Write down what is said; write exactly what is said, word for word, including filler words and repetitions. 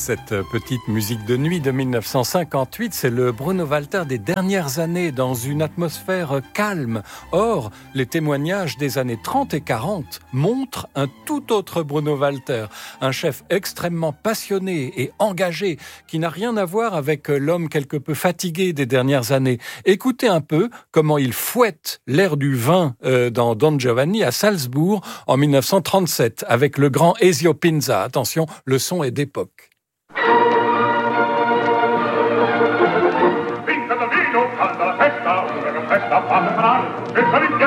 Cette petite musique de nuit de mille neuf cent cinquante-huit, c'est le Bruno Walter des dernières années dans une atmosphère calme. Or, les témoignages des années trente et quarante montrent un tout autre Bruno Walter, un chef extrêmement passionné et engagé qui n'a rien à voir avec l'homme quelque peu fatigué des dernières années. Écoutez un peu comment il fouette l'air du vin euh, dans Don Giovanni à Salzbourg en mille neuf cent trente-sept avec le grand Ezio Pinza. Attention, le son est d'époque.